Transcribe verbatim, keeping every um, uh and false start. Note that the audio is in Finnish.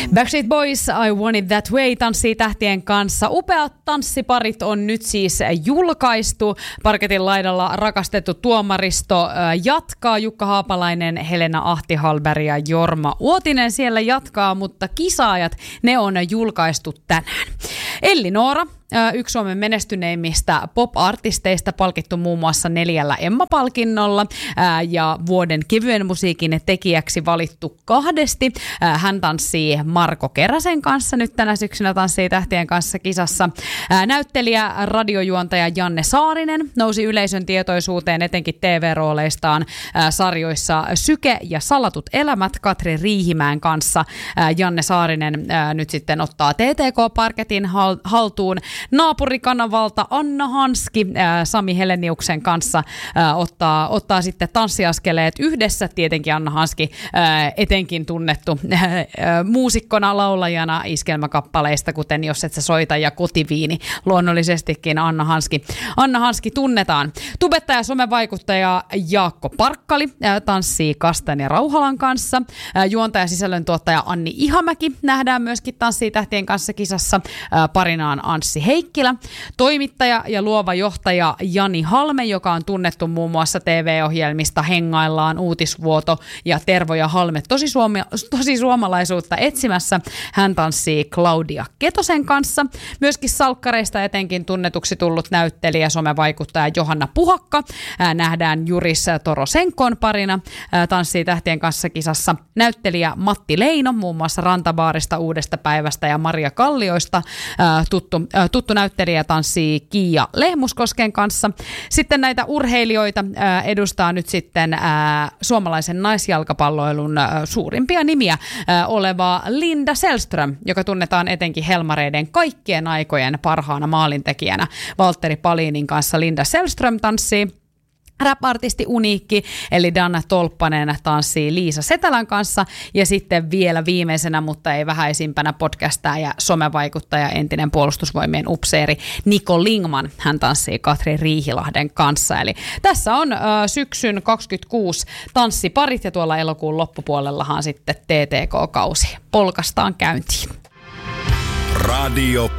Backstreet Boys, I Want It That Way tanssii tähtien kanssa. Upeat tanssiparit on nyt siis julkaistu. Parketin laidalla rakastettu tuomaristo jatkaa. Jukka Haapalainen, Helena Ahti-Hallberg ja Jorma Uotinen siellä jatkaa, mutta kisaajat, ne on julkaistu tänään. Elli-Noora, yksi Suomen menestyneimmistä pop-artisteista, palkittu muun muassa neljällä Emma-palkinnolla ja vuoden kevyen musiikin tekijäksi valittu kahdesti. Hän tanssii Marko Keräsen kanssa nyt tänä syksynä Tanssii tähtien kanssa kisassa. Näyttelijä, radiojuontaja Janne Saarinen nousi yleisön tietoisuuteen etenkin T V-rooleistaan sarjoissa Syke ja Salatut elämät Katri Riihimäen kanssa. Janne Saarinen nyt sitten ottaa T T K-parketin haltuun. Naapurikanavalta Anna Hanski ää, Sami Heleniuksen kanssa ää, ottaa, ottaa sitten tanssiaskeleet yhdessä. Tietenkin Anna Hanski ää, etenkin tunnettu ää, muusikkona, laulajana iskelmäkappaleista, kuten Jos et sä soita ja Kotiviini. Luonnollisestikin Anna Hanski, Anna Hanski tunnetaan. Tubettaja ja somevaikuttaja Jaakko Parkkali ää, tanssii Kastan ja Rauhalan kanssa. Ää, juontaja ja sisällöntuottaja Anni Ihamäki nähdään myöskin Tanssii tähtien kanssa kisassa. Ää, parinaan Anssi Heikkilä, toimittaja ja luova johtaja Jani Halme, joka on tunnettu muun muassa T V-ohjelmista Hengaillaan, Uutisvuoto ja Tervo ja Halme tosi, suomi, tosi suomalaisuutta etsimässä. Hän tanssii Claudia Ketosen kanssa. Myöskin salkkareista etenkin tunnetuksi tullut näyttelijä, somevaikuttaja Johanna Puhakka. Ää, nähdään Juris Torosenkon parina ää, Tanssii tähtien kanssa kisassa. Näyttelijä Matti Leino, muun muassa Rantabaarista, Uudesta päivästä ja Maria Kallioista ää, tuttu Tuttu näyttelijä tanssii Kiia Lehmuskosken kanssa. Sitten näitä urheilijoita ää, edustaa nyt sitten ää, suomalaisen naisjalkapalloilun ää, suurimpia nimiä ää, oleva Linda Sällström, joka tunnetaan etenkin Helmareiden kaikkien aikojen parhaana maalintekijänä. Valtteri Palinin kanssa Linda Sällström tanssii. Rap-artisti Uniikki, eli Danna Tolppanen tanssii Liisa Setälän kanssa. Ja sitten vielä viimeisenä, mutta ei vähäisimpänä, podcastaja ja somevaikuttaja, entinen puolustusvoimien upseeri Niko Lingman. Hän tanssii Katri Riihilahden kanssa. Eli tässä on ö, syksyn kaksikymmentäkuusi tanssiparit ja tuolla elokuun loppupuolellahan sitten T T K-kausi polkastaan käyntiin. Radio